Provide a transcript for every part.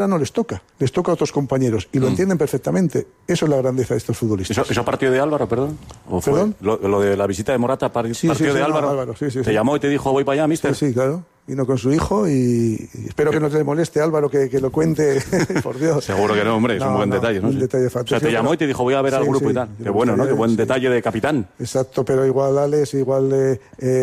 no les toca a otros compañeros y lo entienden perfectamente. Eso es la grandeza de estos futbolistas. ¿Eso partió de Álvaro, perdón? ¿Perdón? Lo de la visita de Morata partió de Álvaro. ¿Te llamó y te dijo voy para allá, mister? Sí, claro. Vino con su hijo y espero que no te moleste, Álvaro, que lo cuente, por Dios. Seguro que no, hombre, es un buen detalle, ¿no? Un detalle fantástico. O sea, te llamó y te dijo voy a ver al grupo y tal. Qué bueno, ¿no? Qué buen detalle de capitán. Exacto, pero igual Alex, igual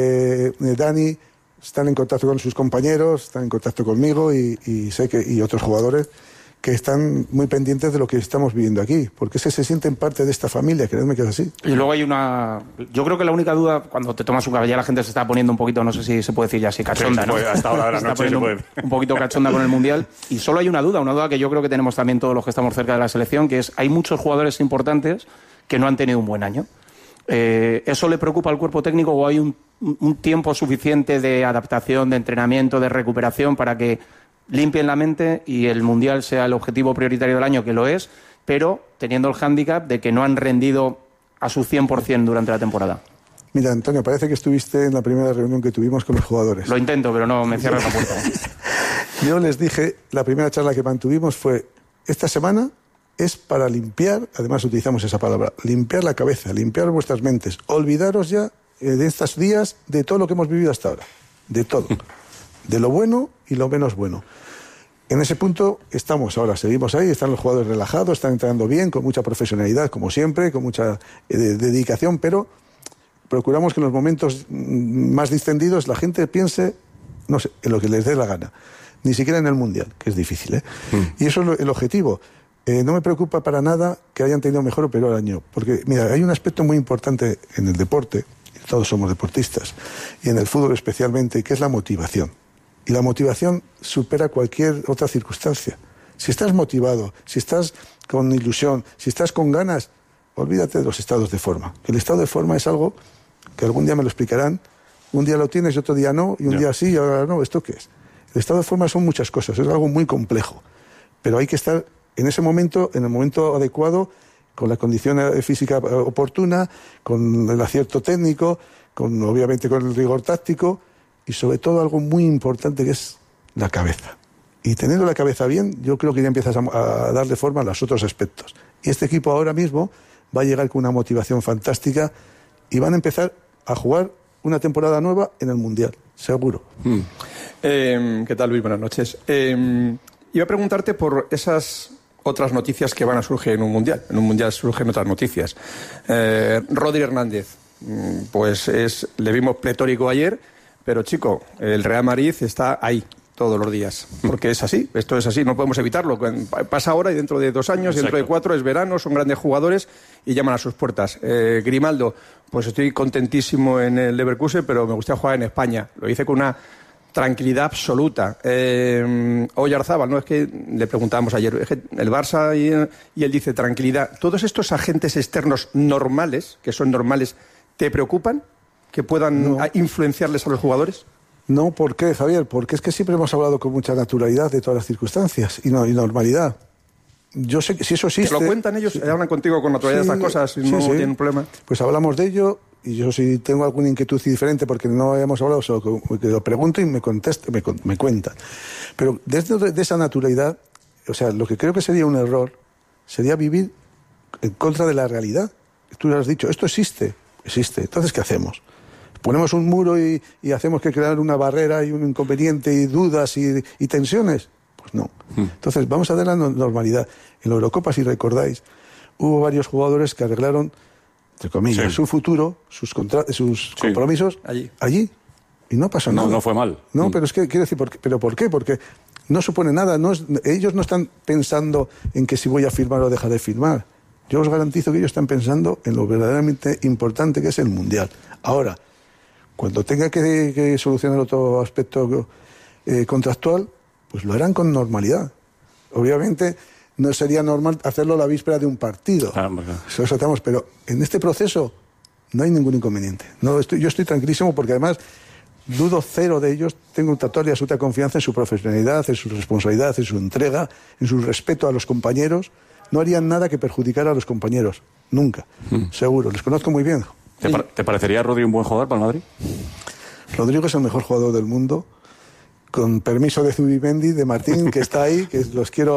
Dani están en contacto con sus compañeros, están en contacto conmigo y sé que y otros jugadores que están muy pendientes de lo que estamos viviendo aquí, porque es que se sienten parte de esta familia, creedme que es así. Y luego hay yo creo que la única duda, cuando te tomas un café, ya la gente se está poniendo un poquito, no sé si se puede decir ya así, cachonda, ¿no? Hasta ahora de la noche se puede. Un poquito cachonda con el Mundial. Y solo hay una duda que yo creo que tenemos también todos los que estamos cerca de la selección, que es, hay muchos jugadores importantes que no han tenido un buen año. ¿Eso le preocupa al cuerpo técnico o hay un tiempo suficiente de adaptación, de entrenamiento, de recuperación para que limpien la mente y el Mundial sea el objetivo prioritario del año, que lo es, pero teniendo el hándicap de que no han rendido a su 100% durante la temporada? Mira, Antonio, parece que estuviste en la primera reunión que tuvimos con los jugadores. Lo intento, pero no me cierras la puerta. Yo les dije, la primera charla que mantuvimos fue, esta semana es para limpiar, además utilizamos esa palabra, limpiar la cabeza, limpiar vuestras mentes, olvidaros ya de estos días de todo lo que hemos vivido hasta ahora, de todo, de lo bueno y lo menos bueno. En ese punto estamos ahora, seguimos ahí, están los jugadores relajados, están entrenando bien, con mucha profesionalidad, como siempre, con mucha dedicación, pero procuramos que en los momentos más distendidos la gente piense, no sé, en lo que les dé la gana, ni siquiera en el Mundial, que es difícil, ¿eh? Y eso es el objetivo. No me preocupa para nada que hayan tenido mejor o peor año, porque mira, hay un aspecto muy importante en el deporte, y todos somos deportistas, y en el fútbol especialmente, que es la motivación. Y la motivación supera cualquier otra circunstancia. Si estás motivado, si estás con ilusión, si estás con ganas, olvídate de los estados de forma. El estado de forma es algo que algún día me lo explicarán. Un día lo tienes y otro día no, y un día sí y ahora no. ¿Esto qué es? El estado de forma son muchas cosas, es algo muy complejo. Pero hay que estar en ese momento, en el momento adecuado, con la condición física oportuna, con el acierto técnico, obviamente con el rigor táctico, y sobre todo algo muy importante que es la cabeza. Y teniendo la cabeza bien, yo creo que ya empiezas a darle forma a los otros aspectos. Y este equipo ahora mismo va a llegar con una motivación fantástica y van a empezar a jugar una temporada nueva en el Mundial, seguro. ¿Qué tal, Luis? Buenas noches. Iba a preguntarte por esas otras noticias que van a surgir en un Mundial. En un Mundial surgen otras noticias. Rodri Hernández, pues le vimos pletórico ayer, pero chico, el Real Madrid está ahí todos los días, porque es así, esto es así, no podemos evitarlo. Pasa ahora y dentro de 2 años, dentro de 4 es verano, son grandes jugadores y llaman a sus puertas. Grimaldo, pues estoy contentísimo en el Leverkusen, pero me gustaría jugar en España. Lo hice con una tranquilidad absoluta. Oyarzábal, ¿no? Es que le preguntábamos ayer, es que el Barça y él dice tranquilidad. ¿Todos estos agentes externos normales, que son normales, te preocupan? ¿Que puedan influenciarles a los jugadores? No, ¿por qué, Javier? Porque es que siempre hemos hablado con mucha naturalidad de todas las circunstancias y normalidad. Yo sé que si eso existe... ¿Te lo cuentan ellos? ¿Hablan contigo con naturalidad de estas cosas y no tienen problema? Pues hablamos de ello y yo si tengo alguna inquietud diferente porque no habíamos hablado, solo que lo pregunto y me cuentan. Pero desde de esa naturalidad, o sea, lo que creo que sería un error sería vivir en contra de la realidad. Tú lo has dicho, esto existe. Entonces, ¿qué hacemos? ¿Ponemos un muro y hacemos que crear una barrera y un inconveniente y dudas y tensiones? Pues no. Entonces, vamos a dar la normalidad. En la Eurocopa, si recordáis, hubo varios jugadores que arreglaron, entre comillas, su futuro, sus compromisos allí. Y no pasó nada. No fue mal. No, pero es que, quiero decir, ¿pero por qué? Porque no supone nada. Ellos no están pensando en que si voy a firmar o dejar de firmar. Yo os garantizo que ellos están pensando en lo verdaderamente importante que es el Mundial. Ahora, cuando tenga que solucionar otro aspecto contractual, pues lo harán con normalidad. Obviamente no sería normal hacerlo la víspera de un partido. Eso estamos, pero en este proceso no hay ningún inconveniente. Yo estoy tranquilísimo porque además dudo cero de ellos. Tengo total y absoluta confianza en su profesionalidad, en su responsabilidad, en su entrega, en su respeto a los compañeros. No harían nada que perjudicara a los compañeros. Nunca. Seguro. Les conozco muy bien. ¿Te parecería Rodri un buen jugador para el Madrid? Rodrigo es el mejor jugador del mundo con permiso de Zubimendi, de Martín, que está ahí, que los quiero